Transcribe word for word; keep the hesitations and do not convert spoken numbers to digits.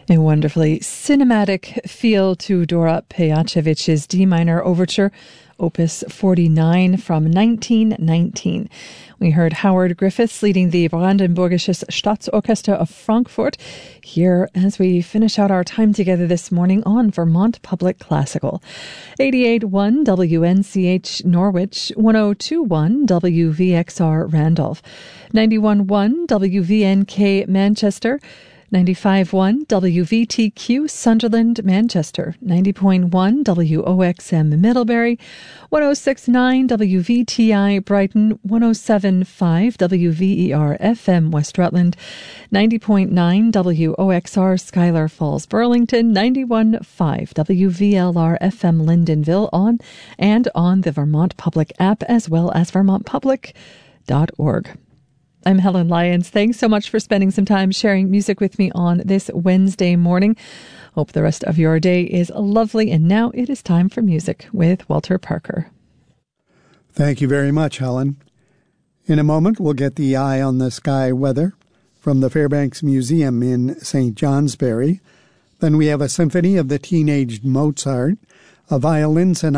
A wonderfully cinematic feel to Dora Pejacevich's D minor overture, Opus forty-nine from nineteen nineteen. We heard Howard Griffiths leading the Brandenburgisches Staatsorchester of Frankfurt here as we finish out our time together this morning on Vermont Public Classical. eighty-eight point one W N C H Norwich, one oh two point one W V X R Randolph, ninety-one point one W V N K Manchester, ninety-five point one W V T Q Sunderland, Manchester, ninety point one W O X M Middlebury, one oh six point nine W V T I Brighton, one oh seven point five W V E R F M West Rutland, ninety point nine W O X R Schuyler Falls Burlington, ninety-one point five W V L R F M Lyndonville on and on the Vermont Public app as well as vermont public dot org. I'm Helen Lyons. Thanks so much for spending some time sharing music with me on this Wednesday morning. Hope the rest of your day is lovely. And now it is time for music with Walter Parker. Thank you very much, Helen. In a moment, we'll get the Eye on the Sky weather from the Fairbanks Museum in Saint Johnsbury. Then we have a symphony of the teenaged Mozart, a violin sonata